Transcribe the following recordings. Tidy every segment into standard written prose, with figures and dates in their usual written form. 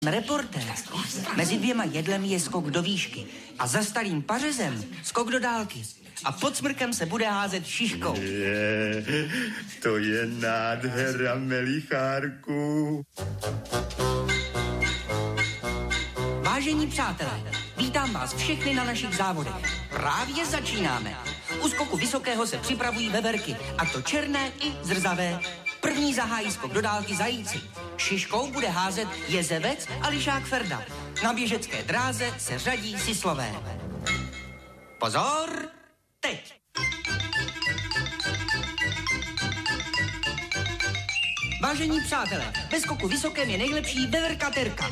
Reportér. Mezi dvěma jedlemi je skok do výšky a za starým pařezem skok do dálky. A pod smrkem se bude házet šiškou. To je nádhera, Melichárku. Vážení přátelé, vítám vás všechny na našich závodech. Právě začínáme. U skoku vysokého se připravují veverky, a to černé i zrzavé. První zahájí skok do dálky zajíci. Šiškou bude házet jezevec a lišák Ferda. Na běžecké dráze se řadí sislové. Pozor, teď! Vážení přátelé, ve skoku vysokém je nejlepší veverka Terka.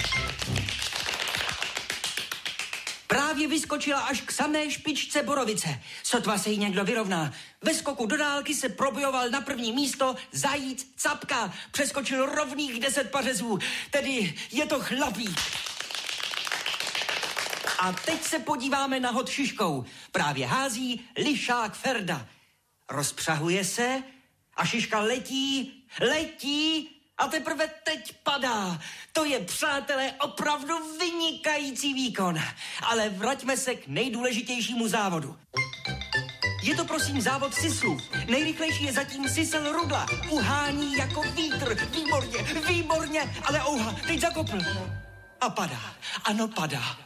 Právě vyskočila až k samé špičce borovice. Sotva se jí někdo vyrovná. Ve skoku do dálky se probojoval na první místo zajíc Capka. Přeskočil rovných 10 pařezů. Tedy je to chlapík. A teď se podíváme na hod šiškou. Právě hází lišák Ferda. Rozpřahuje se a šiška letí a teprve teď padá. To je, přátelé, opravdu vynikající výkon. Ale vraťme se k nejdůležitějšímu závodu. Je to prosím závod sislů. Nejrychlejší je zatím sisl Rudla. Uhání jako vítr. Výborně, ale ouha, teď zakopl. A padá. Ano, padá.